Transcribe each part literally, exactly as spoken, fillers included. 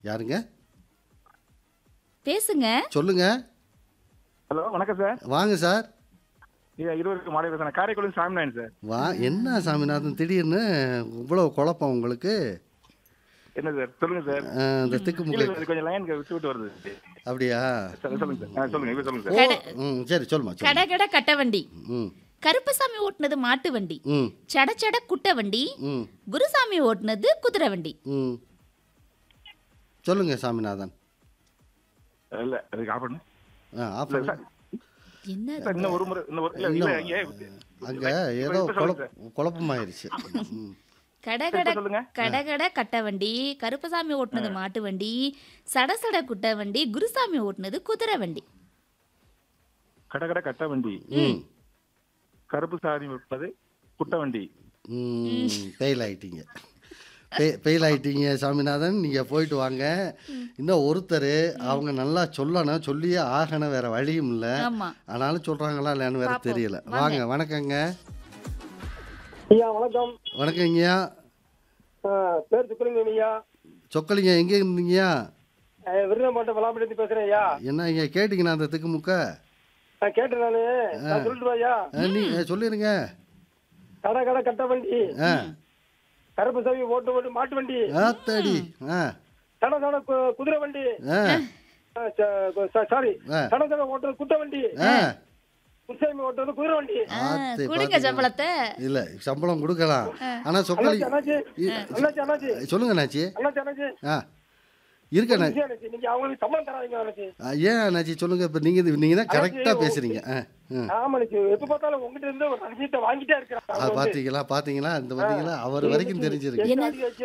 யாருங்க? பேசுங்க. சொல்லுங்க. ஹலோ வணக்கம் சார். வாங்க சார். ஐயா இருவருக்கு மாலை பேசுறேன். காரைக்குடி சாமிநாதன் சார். வா என்ன சாமிநாதன் திடீர்னு இவ்வளவு குழப்பம் உங்களுக்கு? என்ன சார் சொல்லுங்க சார். அ, இந்த இல்ல திக்குமுக்கு இல்ல, கொஞ்சம் லைன் விட்டு விட்டு வருது. அப்படியா? சரி, சொல்லுங்க சார். ஆ, சொல்லுங்க இப்ப சொல்லுங்க ஓ, சார். கட- ம், சரி சொல்லுமா கட சொல்லுமா. கட கட்ட வண்டி, ம் கருப்பசாமி ஓட்டுனது மாட்டு வண்டி, ம் சட சட குட்ட வண்டி, ம் குருசாமி ஓட்டுனது குதிரை வண்டி. ம் சொல்லுங்க சாமிநாதன். இல்ல அதுக்கு ஆஃப் பண்ணு. ஆ ஆஃப் இல்ல பண்ணு. சார். என்ன சார் இன்னும் ஒரு முறை இன்னும் ஒரு இல்ல இல்ல இன்னும் இங்க அங்க ஏதோ இப்ப சொல்லுங்க சார். குழப்ப குழப்பமாயிருச்சு. ம் கட இப்ப கட சொல்லுங்க. கட கட கட்ட வண்டி, கருப்பசாமி ஓட்டுனது மாட்டு வண்டி, சட சட குட்ட வண்டி, குருசாமி ஓட்டுனது குதிரை வண்டி. கட கட கட்ட வண்டி, ம் கருப்பு சாரி விற்பது குட்ட வண்டி. ம் ஃபெயில் ஆயிட்டீங்க. ஃபெயில் ஆயிட்டீங்க சாமிநாதன். நீங்கள் போயிட்டு வாங்க. இன்னும் ஒருத்தர் அவங்க நல்லா சொல்லணும், சொல்லியே ஆகணும், வேற வழியும் இல்லை. ஆமா. ஆனாலும் சொல்கிறாங்களா இல்லைன்னு வேற பாப்போம். தெரியல. வாங்க. வாங்க. வணக்கங்க. ஐயா வணக்கம். வணக்கங்கய்யா. ஆ, பேர் சுக்கலிங்க ஐயா. சொக்கலிங்க எங்கே இருந்தீங்கய்யா? விருதமாட்ட விளாம்பட்டி பேசுறேன் ஐயா. என்ன இங்கே கேட்டிங்கண்ணா அந்த திக்குமுக்க? நான் கேட்டேன் நானு. நான் சொல்லிட்டு ஐயா. ஆ, நீ ஆ, சொல்லிருங்க. கடை கடை கட்ட வண்டி, ஆ கருப்பு சாமி ஓட்டு ஓட்டு மாட்டு வண்டி, ஆத்தாடி. ஆ சட சட கு- குதிரை வண்டி, ஆ ஆ, ச- ச- சாரி ஆ. சட சட ஓட்டுறது குட்ட வண்டி, ஆ குருசாமி ஓட்டுறது குதிரை வண்டி. ஆத்து குடுங்க பாத்தீங்களா? சம்பளத்தை. இல்ல சம்பளம் கொடுக்கலாம். ஆனா சொக்கலி அண்ணாச்சி அண்ணாச்சி அண்ணாச்சி அண்ணாச்சி சொல்லுங்க அண்ணாச்சி. அண்ணாச்சி அண்ணாச்சி ஆ இருக்க அண்ணா. விஷயம் அண்ணாச்சி, நீங்க அவங்களுக்கு சம்பளம் தராதீங்க அண்ணாச்சி. ஆ, ஏன் அண்ணாச்சி சொல்லுங்க. இப்போ நீங்க நீங்க தான் கரெக்டா பேசுறீங்க. ஆ ம். ஆமா அண்ணாச்சி, எப்ப பார்த்தாலும் உங்ககிட்ட இருந்து ஒரு விஷயத்தை வாங்கிட்டே ஆ, இருக்கிறாங்க. பாத்தீங்களா பாத்தீங்களா இந்த பாத்தீங்களா அவர் வரைக்கும் தெரிஞ்சிருக்கு. என்ன?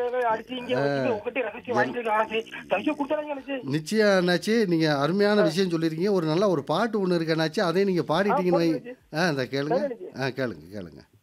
நிச்சயம் அண்ணாச்சி. நீங்க அருமையான விஷயம் சொல்லிருக்கீங்க. ஒரு நல்ல ஒரு பாட்டு ஒண்ணு இருக்கு அண்ணாச்சி. அதையும் நீங்க பாடிட்டீங்கன்னு வை. ஆ இந்த கேளுங்க. ஆ கேளுங்க கேளுங்க.